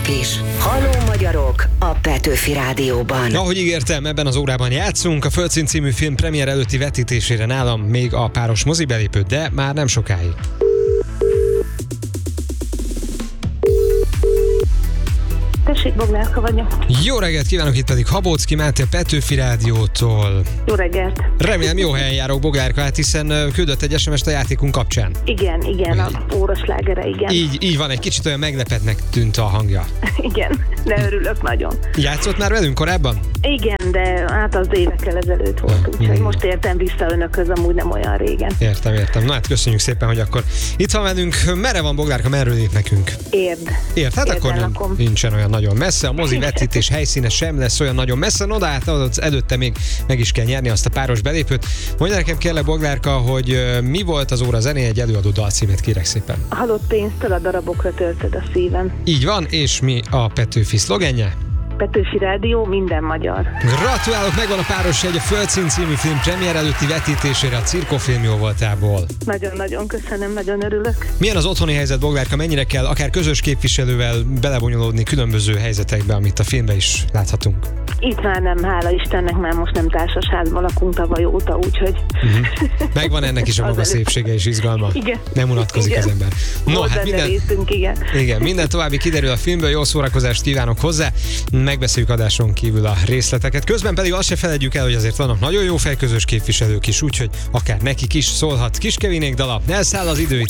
magyarok is. Halló magyarok a Petőfi Rádióban. Ahogy ígértem, ebben az órában játszunk. A Földszín című film premier előtti vetítésére nálam még a páros mozibelépő, de már nem sokáig. Tessék, Boglárka vagyok. Jó reggelt kívánok, itt pedig Habóczky Máté a Petőfi Rádiótól. Jó reggelt. Remélem jó helyen járok, Boglárka, hát hiszen küldött egy SMS-t a játékunk kapcsán. Igen, a óraslágere, igen. Így van, egy kicsit olyan meglepetnek tűnt a hangja. Igen, de örülök nagyon. Játszott már velünk korábban? Igen, de hát az évekkel ezelőtt volt, úgyhogy most értem vissza önökhöz, amúgy nem olyan régen. Értem. Na hát köszönjük szépen, hogy akkor itt van velünk. Merre van, Boglárka, merről lép nekünk? Érd. Hát akkor nincsen olyan nagyon messze. A mozi vetítés helyszíne sem lesz olyan nagyon messze. No, de hát az előtte még meg is kell nyerni azt a páros belépőt. Mondja nekem kérlek, Boglárka, hogy mi volt az óra zené, egy előadó dalcímet kérek szépen. A halott pénztől a darabokra töltöd a szívem. Így van, és mi a Petőfi szlogenje? Petőfi Rádió, minden magyar. Gratulálok, megvan a páros jegy a Földszín című film premier előtti vetítésére a Cirkofilm Jó voltából. Nagyon-nagyon köszönöm, nagyon örülök. Milyen az otthoni helyzet, Boglárka, mennyire kell akár közös képviselővel belebonyolódni különböző helyzetekbe, amit a filmben is láthatunk? Itt már nem, hála Istennek, már most nem társasházban lakunk tavaly óta, úgyhogy... Megvan ennek is a maga szépsége és izgalma. Igen. Nem unatkozik az ember. No, hát minden további kiderül a filmből, jó szórakozást kívánok hozzá. Megbeszéljük adáson kívül a részleteket. Közben pedig azt se feledjük el, hogy azért vannak nagyon jó fejközös képviselők is, úgyhogy akár nekik is szólhat Kis Kevinék dala. Elszáll az idő.